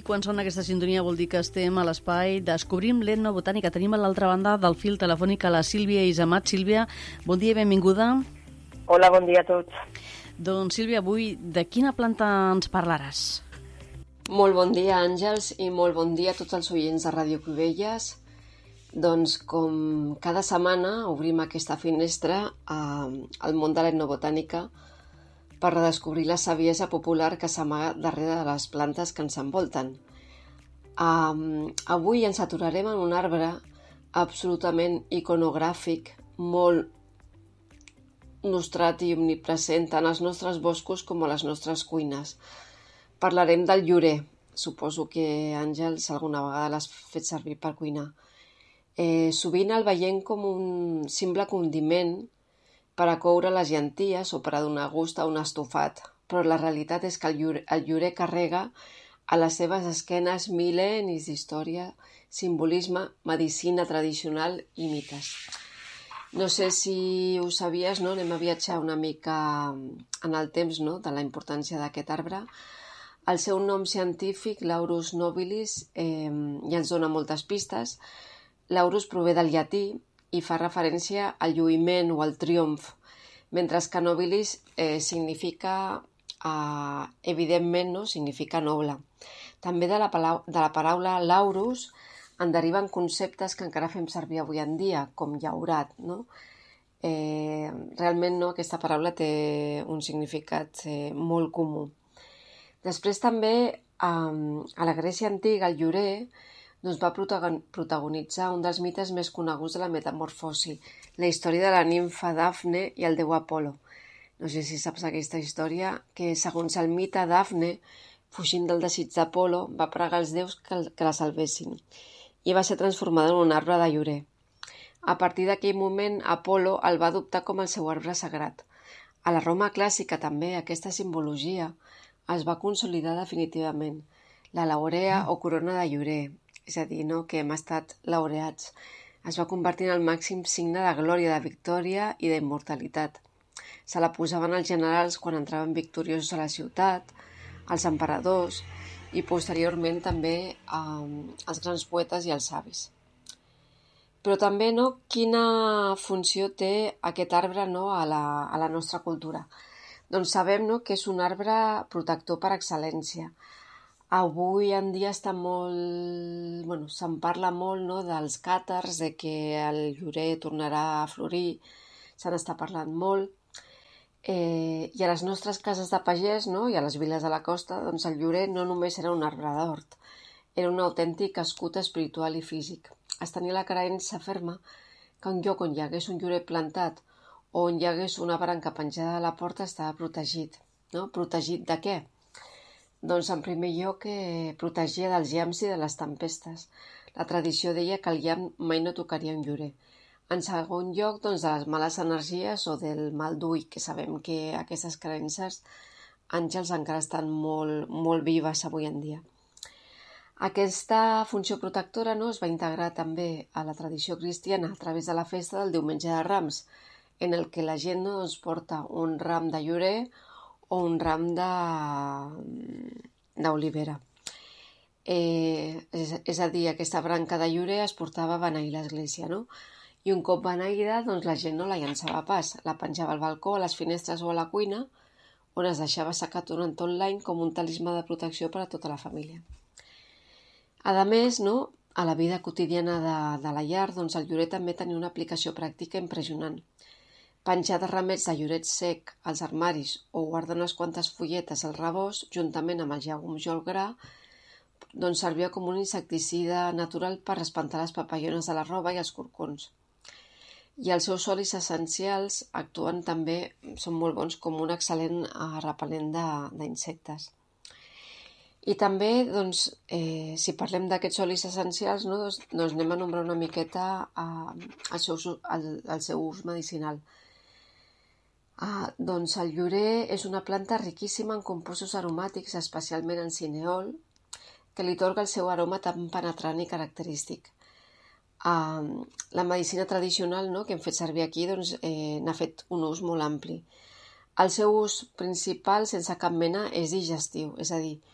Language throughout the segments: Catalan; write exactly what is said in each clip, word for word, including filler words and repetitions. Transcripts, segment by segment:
quan sona aquesta sintonia vol dir que estem a l'espai Descobrim l'Etnobotànica. Tenim a l'altra banda del fil telefònic a la Sílvia Isemat. Sílvia, bon dia i benvinguda. Hola, bon dia a tots. Doncs Sílvia, avui de quina planta ens parlaràs? Molt bon dia, Àngels, i molt bon dia a tots els oients de Ràdio Cubelles. Doncs com cada setmana obrim aquesta finestra al món de l'etnobotànica per redescobrir la saviesa popular que s'amaga darrere de les plantes que ens envolten. Um, avui ens aturarem en un arbre absolutament iconogràfic, molt nostrat i omnipresent tant als nostres boscos com a les nostres cuines. Parlarem del llorer. Suposo que, Àngels, alguna vegada l'has fet servir per cuinar. Eh, sovint el veiem com un simple condiment per a coure les llenties o per a donar gust a un estofat, però la realitat és que el llorer, el llorer carrega a les seves esquenes mil·lennis d'història, simbolisme, medicina tradicional i mites. No sé si ho sabies, no? Anem a viatjar una mica en el temps, no? De la importància d'aquest arbre. El seu nom científic, Laurus nobilis, eh, ja ens dona moltes pistes. Laurus prové del llatí i fa referència al lluïment o al triomf, mentre que nobilis eh, significa, eh, evidentment, no? Significa noble. També de la, de la paraula laurus en deriven conceptes que encara fem servir avui en dia, com llaurat. No? Eh, realment no, aquesta paraula té un significat eh, molt comú. Després també, eh, a la Grècia antiga, el llorer doncs va protagonitzar un dels mites més coneguts de la metamorfosi, la història de la nimfa Dafne i el déu Apol·lo. No sé si saps aquesta història, que segons el mite Dafne, fugint del desig d'Apol·lo, va pregar als déus que, que la salvessin i va ser transformada en un arbre de llorer. A partir d'aquell moment, Apol·lo el va adoptar com el seu arbre sagrat. A la Roma clàssica també aquesta simbologia es va consolidar definitivament, la laurea o corona de llorer, és a dir, no, que hem estat laureats. Es va convertir en el màxim signe de glòria, de victòria i d'immortalitat. Se la posaven els generals quan entraven victoriosos a la ciutat, els emperadors i posteriorment també eh, els grans poetes i els savis. Però també, no, quina funció té aquest arbre, no, a la, a la nostra cultura? Doncs sabem, no, que és un arbre protector per excel·lència. Avui en dia està molt... Bueno, se'n parla molt, no, dels càtars, de que el llorer tornarà a florir, se n'està parlant molt. Eh, I a les nostres cases de pagès, no, i a les viles de la costa, doncs el llorer no només era un arbre d'hort, era un autèntic escut espiritual i físic. Es tenia la creença ferma que un lloc on hi hagués un llorer plantat o on hi hagués una branca penjada a la porta estava protegit. No? Protegit de què? Doncs en primer lloc eh, protegia dels llamps i de les tempestes. La tradició deia que el llamp mai no tocaria un llorer. En segon lloc, doncs, de les males energies o del mal d'ull, que sabem que aquestes creences, Àngels, encara estan molt, molt vives avui en dia. Aquesta funció protectora, no, es va integrar també a la tradició cristiana a través de la festa del Diumenge de Rams, en el que la gent, no, doncs, porta un ram de llorer o un ram d'olivera. Eh, és, és a dir, aquesta branca de llorer es portava a beneir l'església, no? I un cop beneïda, doncs la gent no la llançava pas, la penjava al balcó, a les finestres o a la cuina, on es deixava assecar durant tot l'any com un talismà de protecció per a tota la família. A més, no, a la vida quotidiana de, de la llar, doncs el llorer també tenia una aplicació pràctica impressionant. Penjar de ramets de lloret sec als armaris o guardar unes quantes fulletes al rebost, juntament amb els llegums o el gra, doncs servia com un insecticida natural per espantar les papallones de la roba i els corcons. I els seus olis essencials actuen també, són molt bons, com un excel·lent repel·lent d'insectes. I també, doncs, eh, si parlem d'aquests olis essencials, no, doncs, doncs anem a nombrar una miqueta eh, el, seu, el, el seu ús medicinal. Ah, doncs el llorer és una planta riquíssima en compostos aromàtics, especialment en cineol, que li atorga el seu aroma tan penetrant i característic. Ah, la medicina tradicional, no, que hem fet servir aquí, doncs, eh, n'ha fet un ús molt ampli. El seu ús principal, sense cap mena, és digestiu, és a dir,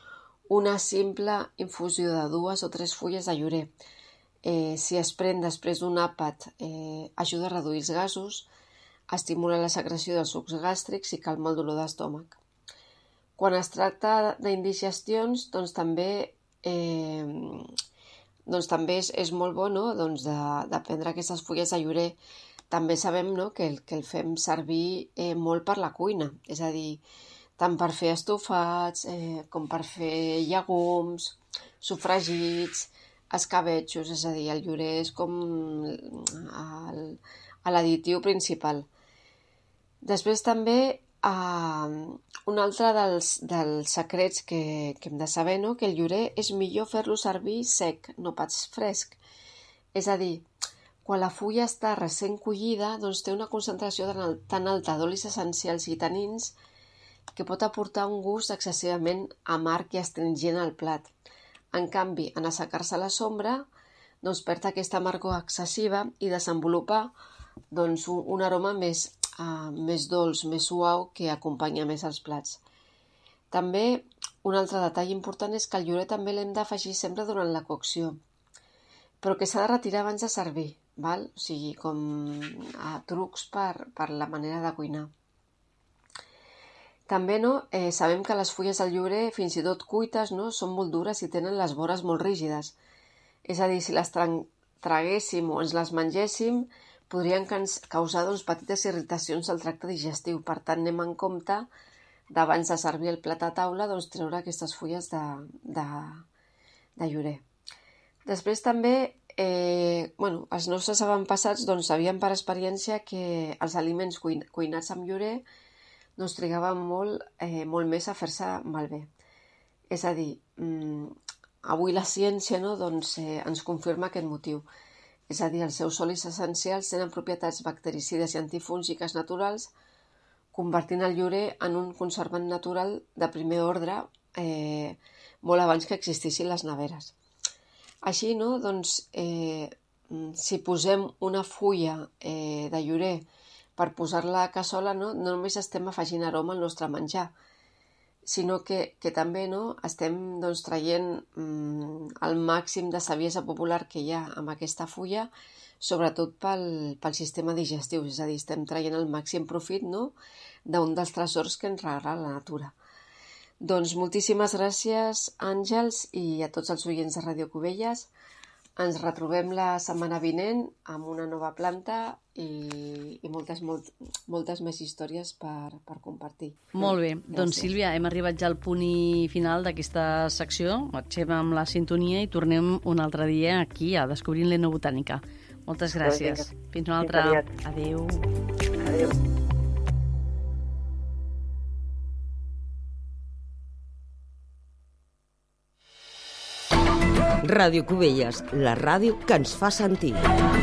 una simple infusió de dues o tres fulles de llorer. Eh, si es pren després d'un àpat, eh, ajuda a reduir els gasos, estimula la secreció dels sucs gàstrics i calma el dolor d'estómac. Quan es tracta d'indigestions, doncs també, eh, doncs també és, és molt bo, no? doncs de, de prendre aquestes fulles de llorer. També sabem, no? que, el, que el fem servir eh, molt per la cuina, és a dir, tant per fer estofats, eh, com per fer llegums, sofregits, escabetxos, és a dir, el llorer és com el, l'additiu principal. Després també eh, un altre dels, dels secrets que, que hem de saber, no? que el llorer és millor fer-lo servir sec, no pas fresc. És a dir, quan la fulla està recent collida, doncs té una concentració tan alta d'olis essencials i tanins que pot aportar un gust excessivament amarg i astringent al plat. En canvi, en assecar-se a la sombra, doncs perd aquesta amargor excessiva i desenvolupa doncs, un, un aroma més, uh, més dolç, més suau, que acompanya més els plats. També, un altre detall important és que el llorer també l'hem d'afegir sempre durant la cocció, però que s'ha de retirar abans de servir, val? O sigui, com uh, trucs per, per la manera de cuinar. També no, eh, sabem que les fulles del llorer, fins i tot cuites, no, són molt dures i tenen les vores molt rígides. És a dir, si les traguéssim o ens les mengéssim, podrien causar doncs, petites irritacions al tracte digestiu. Per tant, anem en compte d'abans de servir el plat a taula, doncs, treure aquestes fulles de, de, de llorer. Després també, eh, bueno, els nostres avantpassats doncs, sabien per experiència que els aliments cuin cuinats amb llorer doncs trigaven molt, eh, molt més a fer-se malbé. És a dir, mmm, avui la ciència no, doncs, eh, ens confirma aquest motiu. És a dir, els seus olis essencials tenen propietats bactericides i antifúngiques naturals, convertint el llorer en un conservant natural de primer ordre eh, molt abans que existissin les neveres. Així, no, doncs, eh, si posem una fulla eh, de llorer per posar-la a cassola, no, no només estem afegint aroma al nostre menjar, sinó que, que també no, estem doncs, traient mm, el màxim de saviesa popular que hi ha amb aquesta fulla, sobretot pel, pel sistema digestiu, és a dir, estem traient el màxim profit no, d'un dels tresors que ens regala la natura. Doncs moltíssimes gràcies, Àngels, i a tots els oients de Ràdio Cubelles. Ens retrobem la setmana vinent amb una nova planta i, i moltes, molt, moltes més històries per, per compartir. Molt bé. Gràcies. Doncs, Sílvia, hem arribat ja al punt i final d'aquesta secció. Marxem amb la sintonia i tornem un altre dia aquí a Descobrint l'Etnobotànica. Moltes gràcies. Fins una altra. Adéu. Adéu. Ràdio Cubelles, la ràdio que ens fa sentir.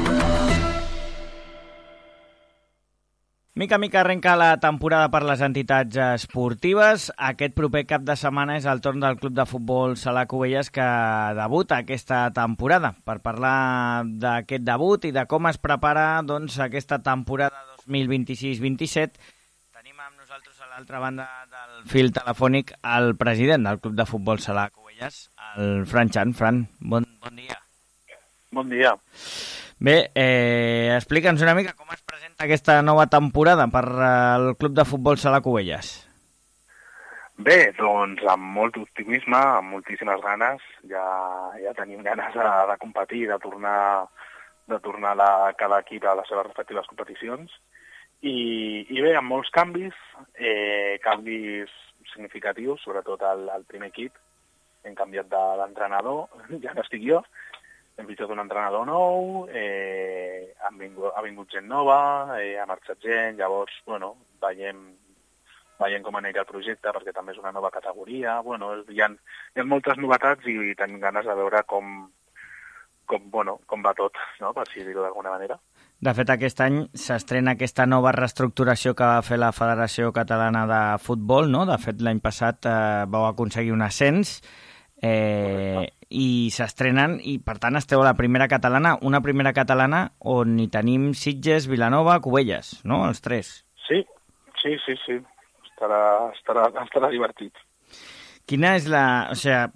Mica a mica arrenca la temporada per les entitats esportives. Aquest proper cap de setmana és el torn del Club de Futbol Sala Cubelles que debuta aquesta temporada. Per parlar d'aquest debut i de com es prepara doncs, aquesta temporada dos mil vint-i-sis vint-i-set, tenim amb nosaltres a l'altra banda del fil telefònic el president del Club de Futbol Sala Cubelles, el Fran Chan. Fran, bon, bon dia. Bon dia. Bé, eh, explica'ns una mica com es presenta aquesta nova temporada per al Club de Futbol Sala Cubelles. Bé, doncs amb molt optimisme, amb moltíssimes ganes. Ja, ja tenim ganes de, de competir, de tornar, de tornar la, cada equip a les seves respectives competicions. I, i bé, amb molts canvis, eh, canvis significatius, sobretot al, al primer equip. Hem canviat d'entrenador, ja no estic jo, hem fitxat un entrenador nou, eh, ha, vingut, ha vingut gent nova, eh, ha marxat gent, llavors, bueno, veiem, veiem com anirà el projecte, perquè també és una nova categoria, bueno, hi ha, hi ha moltes novetats i, i tenim ganes de veure com, com, bueno, com va tot, no?, per si dir-ho d'alguna manera. De fet, aquest any s'estrena aquesta nova reestructuració que va fer la Federació Catalana de Futbol, no? De fet, l'any passat eh, vau aconseguir un ascens, eh, i s'estrenen, i per tant esteu a la primera catalana, una primera catalana on hi tenim Sitges, Vilanova, Cubelles, no?, els tres. Sí, sí, sí, sí, estarà, estarà, estarà divertit. Quina és la... O sigui,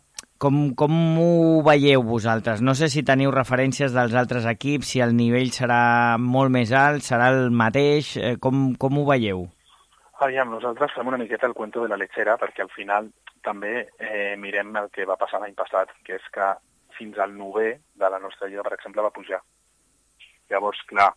com, com ho veieu vosaltres? No sé si teniu referències dels altres equips, si el nivell serà molt més alt, serà el mateix, eh, com, com ho veieu? Aviam, nosaltres fem una miqueta el cuento de la lechera, perquè al final també eh, mirem el que va passar l'any passat, que és que fins al novè de la nostra lliga, per exemple, va pujar. Llavors, clar,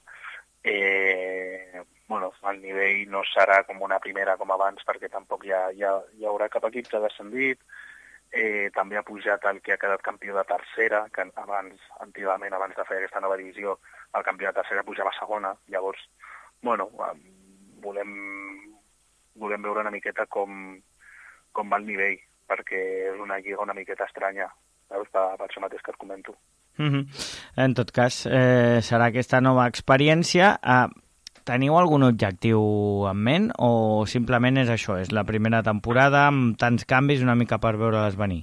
eh, bueno, el nivell no serà com una primera com abans, perquè tampoc hi, ha, hi, ha, hi haurà cap equip que ha descendit. Eh, també ha pujat el que ha quedat campió de tercera, que abans, antigament, abans de fer aquesta nova divisió, el campió de tercera pujava a segona. Llavors, bueno, volem, volem veure una miqueta com, com va el nivell, perquè és una lliga una miqueta estranya, veus, per, per això mateix que et comento. Mm-hmm. En tot cas, eh, serà aquesta nova experiència. Eh, Teniu algun objectiu en ment o simplement és això, és la primera temporada amb tants canvis una mica per veure-les venir?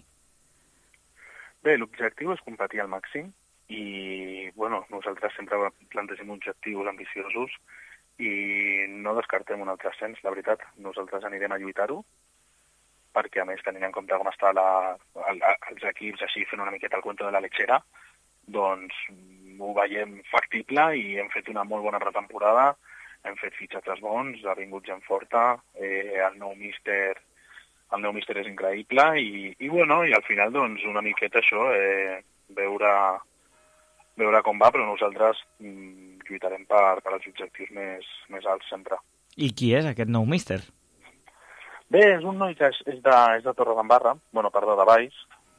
Bé, l'objectiu és competir al màxim i, bueno, nosaltres sempre plantegem objectius ambiciosos i no descartem un altre ascens, la veritat. Nosaltres anirem a lluitar-ho perquè, a més, tenint en compte com està la, el, els equips així fent una miqueta el cuento de la lechera, doncs ho veiem factible i hem fet una molt bona pretemporada. Hem fet fitxatges bons, ha vingut gent forta, eh, el nou míster el nou míster és increïble i, i, bueno, i al final doncs, una miqueta això, eh, veure, veure com va, però nosaltres mm, lluitarem per, per als objectius més, més alts sempre. I qui és aquest nou míster? Bé, és un noi que és, és de, és de Torredembarra, bueno, perdó, de Valls,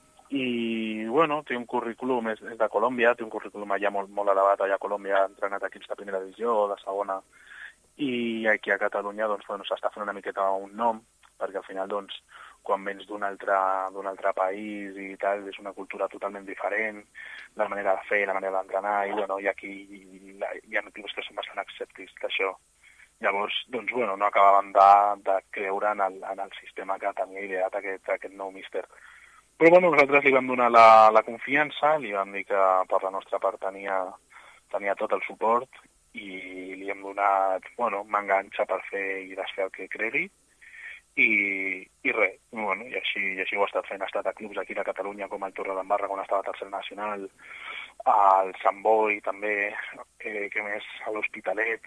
i, bueno, té un currículum, és, és de Colòmbia, té un currículum allà molt, molt elevat, allà a Colòmbia, ha entrenat equips de primera divisió o de segona, i aquí a Catalunya doncs, bueno, s'està fent una miqueta un nom, perquè al final doncs, quan vens d'un altre, d'un altre país i tal, és una cultura totalment diferent, la manera de fer, la manera d'entrenar, i, bueno, i aquí hi, hi ha motius que són bastant escèptics d'això. Llavors, doncs, bueno, no acabàvem de, de creure en el, en el sistema que tenia ideat aquest, aquest nou míster. Però, bueno, nosaltres li vam donar la, la confiança, li vam dir que per la nostra part tenia, tenia tot el suport i li hem donat, bueno, m'enganxa per fer i desfer el que cregui i, i res, bueno, i així, i així ho ha estat fent. Ha estat a clubs aquí a Catalunya com el Torredembarra, quan estava a tercer nacional, al Sant Boi també, eh, que més, a l'Hospitalet.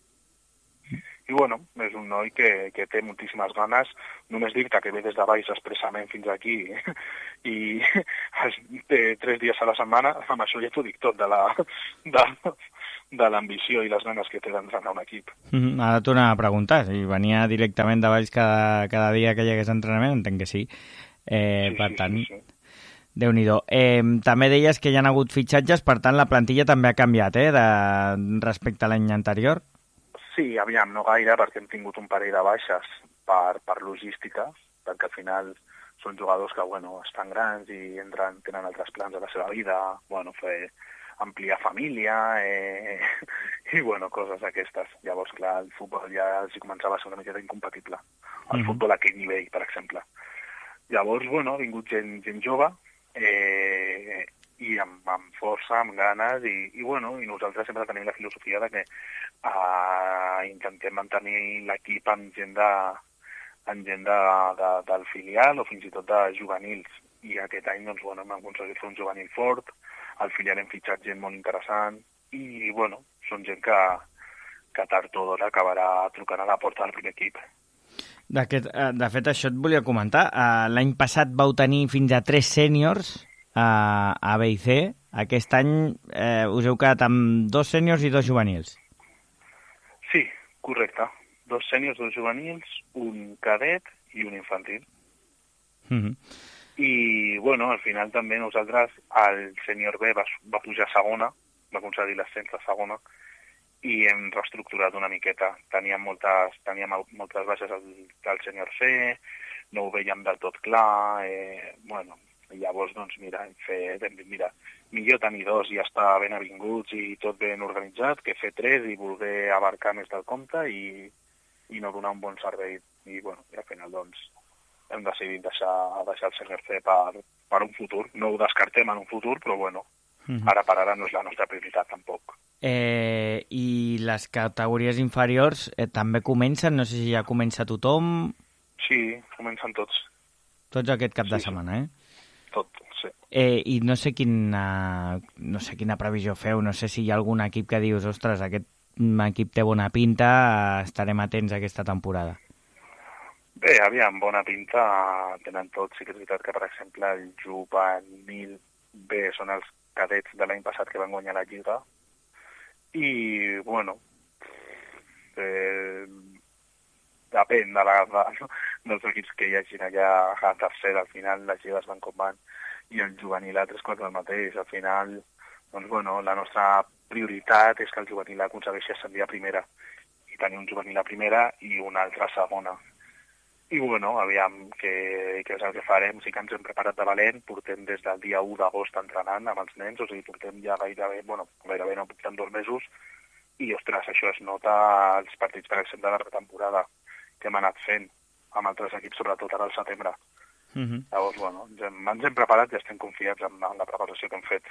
I, bueno, és un noi que, que té moltíssimes ganes. Només dir-te que ve des de baix expressament fins aquí i té tres dies a la setmana, amb això ja t'ho dic tot de la... De, de l'ambició i les ganes que té d'entrenar un equip. Mm-hmm. Ara tornar a preguntar, si venia directament de Valls cada, cada dia que hi hagués entrenament, entenc que sí. Eh, sí per sí, tant, sí, sí. Déu-n'hi-do. Eh, també deies que hi ha hagut fitxatges, per tant la plantilla també ha canviat, eh, de, respecte a l'any anterior? Sí, aviam, no gaire, perquè hem tingut un parell de baixes per, per logística, perquè al final són jugadors que, bueno, estan grans i entren, tenen altres plans de la seva vida, bueno, fer ampliar família eh, i, bueno, coses aquestes. Llavors, clar, el futbol ja els començava a ser una miqueta incompatible. El mm-hmm. futbol a aquell nivell, per exemple. Llavors, bueno, ha vingut gent, gent jove eh, i amb, amb força, amb ganes i, i, bueno, i nosaltres sempre tenim la filosofia de que eh, intentem mantenir l'equip amb gent, de, amb gent de, de, del filial o fins i tot de juvenils. I aquest any, doncs, bueno, hem aconseguit fer un juvenil fort. Al filial hem fitxat gent molt interessant i, bueno, són gent que, que tard o d'hora acabarà trucant a la porta del primer equip. De fet, això et volia comentar. L'any passat vau tenir fins a tres sèniors a B i C. Aquest any eh, us heu quedat amb dos sèniors i dos juvenils. Sí, correcte. Dos sèniors, dos juvenils, un cadet i un infantil. Mm-hmm. I, bueno, al final també nosaltres, el sènior B va, va pujar a segona, va aconseguir l'ascens a segona, i hem reestructurat una miqueta. Teníem moltes, teníem moltes baixes al, al sènior C, no ho veiem del tot clar, eh, bueno, llavors, doncs, mira, fer, mira, millor tenir dos i estar ben avinguts i tot ben organitzat, que fer tres i voler abarcar més del compte i, i no donar un bon servei. I, bueno, i al final, doncs, hem decidit deixar, deixar el sènior C per, per un futur. No ho descartem en un futur, però bueno, mm-hmm. ara per ara no és la nostra prioritat tampoc. Eh, I les categories inferiors eh, també comencen? No sé si ja comença tothom. Sí, comencen tots. Tots aquest cap sí, de setmana, eh? tot, sí. Eh, I no sé, quina, no sé quina previsió feu, no sé si hi ha algun equip que dius, ostres, aquest equip té bona pinta, estarem atents a aquesta temporada. Bé, aviam, bona pinta tenen tots. Sí que és veritat que, per exemple, el juvenil B són els cadets de l'any passat que van guanyar la Lliga. I, bueno, eh, depèn de la, de, dels equips que hi hagin allà a tercera. Al final les lligues van com van i el juvenil A tres quarts del mateix. Al final, doncs, bueno, la nostra prioritat és que el juvenil aconsegueixi ascendir a primera i tenir un juvenil a primera i un altre a segona. I, bueno, aviam què, què és el que farem. Sí que ens hem preparat de valent, portem des del dia u d'agost entrenant amb els nens, o sigui, portem ja gairebé, bueno, gairebé no portem dos mesos, i, ostres, això es nota als partits, per exemple, de la pretemporada que hem anat fent amb altres equips, sobretot ara al setembre. Uh-huh. Llavors, bueno, ens hem, ens hem preparat i estem confiats en, en la preparació que hem fet.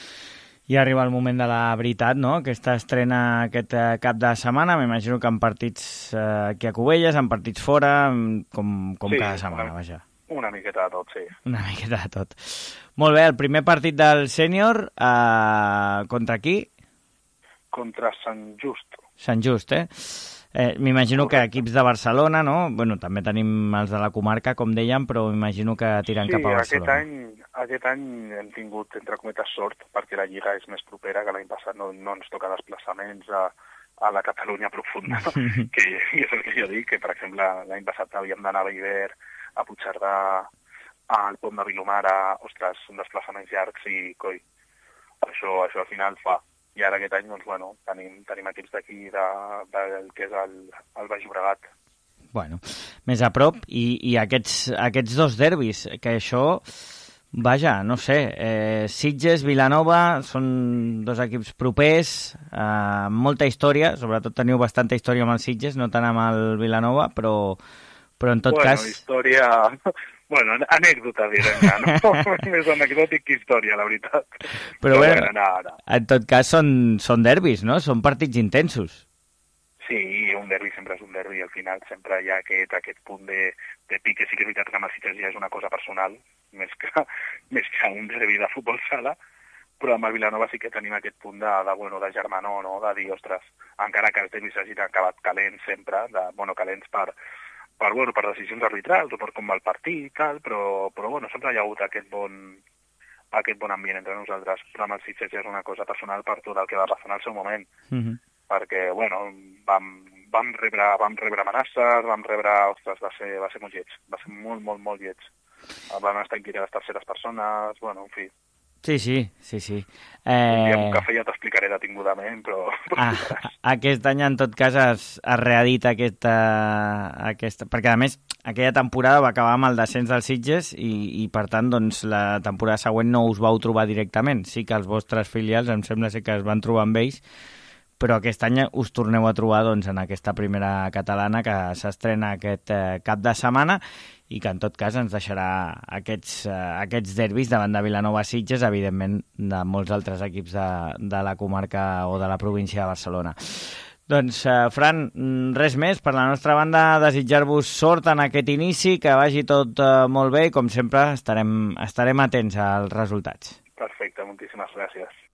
I arriba el moment de la veritat, no? Aquesta estrena aquest cap de setmana, m'imagino que en partits eh, aquí a Cubelles, en partits fora, com, com sí, cada setmana, una, vaja. Una miqueta de tot, sí. Una miqueta de tot. Molt bé, el primer partit del sènior, eh, contra qui? Contra Sant Just. Sant Just, eh? Eh, m'imagino que equips de Barcelona, no? Bueno, també tenim els de la comarca, com dèiem, però m'imagino que tiren sí, cap a Barcelona. Aquest any, aquest any hem tingut, entre cometes, sort, perquè la Lliga és més propera, que l'any passat no, no ens toca desplaçaments a, a la Catalunya profunda, que, que és el que jo dic, que, per exemple, l'any passat havíem d'anar a Viver, a Puigcerdà, al Pont de Vilomara, ostres, uns desplaçaments llargs i, coi, això, això al final fa. I ara aquest any, doncs, bueno, tenim, tenim equips d'aquí, de, del que és el, el Baix Llobregat. Bueno, més a prop, i, i aquests, aquests dos derbis, que això, vaja, no sé, eh, Sitges, Vilanova, són dos equips propers, eh, molta història, sobretot teniu bastanta història amb el Sitges, no tant amb el Vilanova, però, però en tot bueno, cas... Bueno, història... Bueno, anècdota, direm, no? Més anecdòtic que història, la veritat. Però, Però bé, bueno, no, no. En tot cas són, són derbis, no? Són partits intensos. Sí, un derbi sempre és un derbi, al final sempre hi ha aquest, aquest punt de, de pique. Sí que és veritat que amb el Sitges ja és una cosa personal, més que, més que un derbi de futbol sala, però amb el Vilanova sí que tenim aquest punt de, de, bueno, de germanor, no? De dir, ostres, encara que els derbis hagin acabat calents sempre, de, bueno, calents per... per, bueno, per decisions arbitrals o per com va el partit i tal, però, però bueno, sempre hi ha hagut aquest bon, aquest bon ambient entre nosaltres. Però amb el Sitges ja és una cosa personal per tot el que va passar en el seu moment. Uh-huh. Perquè, bueno, vam, vam, rebre, vam rebre amenaces, vam rebre... Ostres, va ser, va ser molt lleig, va ser molt, molt, molt lleig. Vam estar inquiriades terceres persones, bueno, en fi... Sí, sí, sí, sí. Eh... Un dia un cafè ja t'explicaré detingudament, però... Ah, aquest any, en tot cas, es, es reedita aquesta, aquesta... Perquè, a més, aquella temporada va acabar amb el descens dels Sitges i, i per tant, doncs, la temporada següent no us vau trobar directament. Sí que els vostres filials, em sembla ser que es van trobar amb ells, però aquest any us torneu a trobar doncs, en aquesta primera catalana que s'estrena aquest eh, cap de setmana i que en tot cas ens deixarà aquests, eh, aquests derbis davant de Vilanova Sitges, evidentment de molts altres equips de, de la comarca o de la província de Barcelona. Doncs, eh, Fran, res més. Per la nostra banda, desitjar-vos sort en aquest inici, que vagi tot eh, molt bé i, com sempre, estarem, estarem atents als resultats. Perfecte, moltíssimes gràcies.